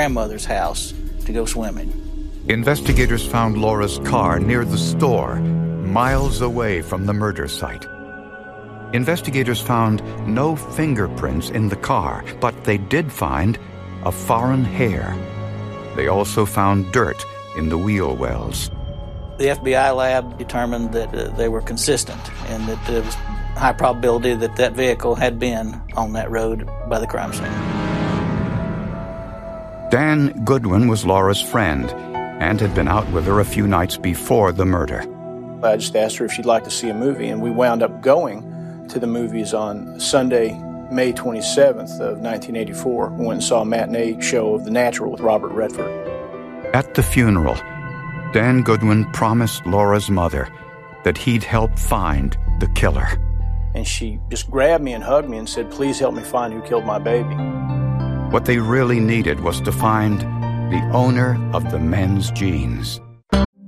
grandmother's house to go swimming. Investigators found Laura's car near the store, miles away from the murder site. Investigators found no fingerprints in the car, but they did find a foreign hair. They also found dirt in the wheel wells. The FBI lab determined that they were consistent and that there was high probability that that vehicle had been on that road by the crime scene. Dan Goodwin was Laura's friend and had been out with her a few nights before the murder. I just asked her if she'd like to see a movie, and we wound up going to the movies on Sunday, May 27th of 1984. We went and saw a matinee show of The Natural with Robert Redford. At the funeral, Dan Goodwin promised Laura's mother that he'd help find the killer. And she just grabbed me and hugged me and said, "Please help me find who killed my baby." What they really needed was to find the owner of the men's jeans.